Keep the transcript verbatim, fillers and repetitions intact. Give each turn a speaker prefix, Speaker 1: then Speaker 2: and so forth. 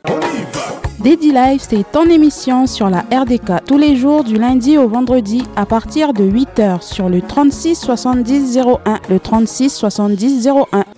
Speaker 1: Dédi Live, c'est ton émission sur la R D K tous les jours du lundi au vendredi à partir de huit heures sur le trente-six soixante-dix zéro un, le trente-six soixante-dix zéro un.